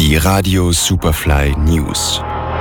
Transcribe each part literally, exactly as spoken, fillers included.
Die Radio Superfly News.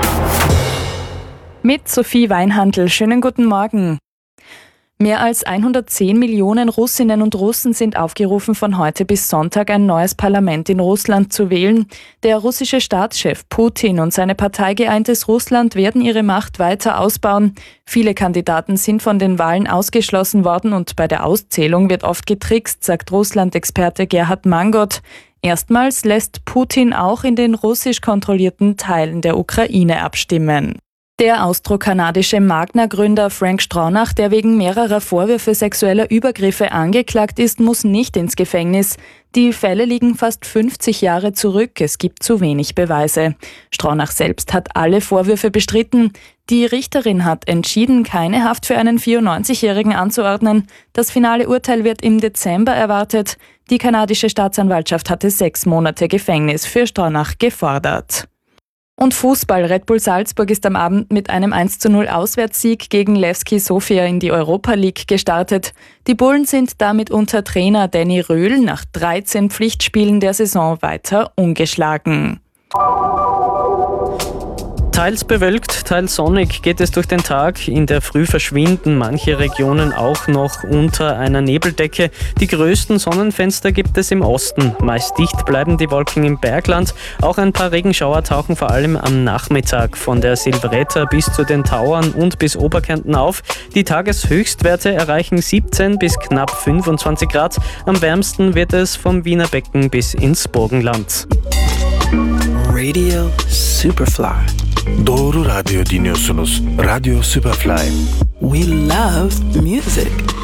Mit Sophie Weinhandl. Schönen guten Morgen. Mehr als hundertzehn Millionen Russinnen und Russen sind aufgerufen, von heute bis Sonntag ein neues Parlament in Russland zu wählen. Der russische Staatschef Putin und seine Partei Geeintes Russland werden ihre Macht weiter ausbauen. Viele Kandidaten sind von den Wahlen ausgeschlossen worden und bei der Auszählung wird oft getrickst, sagt Russland-Experte Gerhard Mangot. Erstmals lässt Putin auch in den russisch kontrollierten Teilen der Ukraine abstimmen. Der austrokanadische Magna-Gründer Frank Stronach, der wegen mehrerer Vorwürfe sexueller Übergriffe angeklagt ist, muss nicht ins Gefängnis. Die Fälle liegen fast fünfzig Jahre zurück, es gibt zu wenig Beweise. Stronach selbst hat alle Vorwürfe bestritten. Die Richterin hat entschieden, keine Haft für einen vierundneunzigjährigen anzuordnen. Das finale Urteil wird im Dezember erwartet. Die kanadische Staatsanwaltschaft hatte sechs Monate Gefängnis für Stronach gefordert. Und Fußball. Red Bull Salzburg ist am Abend mit einem eins zu null Auswärtssieg gegen Levski Sofia in die Europa League gestartet. Die Bullen sind damit unter Trainer Danny Röhl nach dreizehn Pflichtspielen der Saison weiter ungeschlagen. Teils bewölkt, teils sonnig geht es durch den Tag. In der Früh verschwinden manche Regionen auch noch unter einer Nebeldecke. Die größten Sonnenfenster gibt es im Osten. Meist dicht bleiben die Wolken im Bergland. Auch ein paar Regenschauer tauchen vor allem am Nachmittag von der Silvretta bis zu den Tauern und bis Oberkärnten auf. Die Tageshöchstwerte erreichen siebzehn bis knapp fünfundzwanzig Grad. Am wärmsten wird es vom Wiener Becken bis ins Burgenland. Radio Superfly. Doğru radyo dinliyorsunuz. Radio Superfly. We love music.